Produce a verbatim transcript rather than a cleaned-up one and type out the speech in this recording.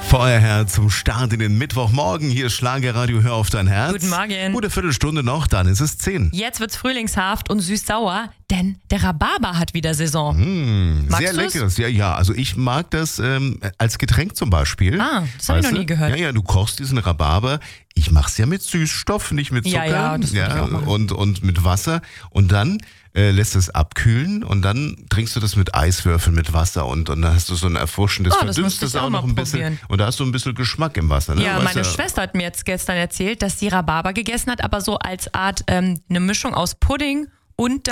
Vorher zum Start in den Mittwochmorgen. Hier ist Schlagerradio, hör auf dein Herz. Guten Morgen. Gute Viertelstunde noch, dann ist es zehn. Jetzt wird's frühlingshaft und süß-sauer, denn der Rhabarber hat wieder Saison. Mmh, Magst sehr du's? leckeres. Ja, ja, also ich mag das ähm, als Getränk zum Beispiel. Ah, das habe ich Weißt noch nie du? gehört. Ja, ja, du kochst diesen Rhabarber. Ich mach's ja mit Süßstoff, nicht mit Ja, Zucker. ja, das würd ich auch machen. und, und mit Wasser. Und dann äh, lässt es abkühlen und dann trinkst du das mit Eiswürfeln, mit Wasser und, und dann hast du so ein erfrischendes, Oh, das verdünnst müsste es ich auch auch noch mal ein bisschen. probieren. Und da hast du ein bisschen Geschmack im Wasser. Ne? Ja, Weißt meine ja, Schwester hat mir jetzt gestern erzählt, dass sie Rhabarber gegessen hat, aber so als Art ähm, eine Mischung aus Pudding und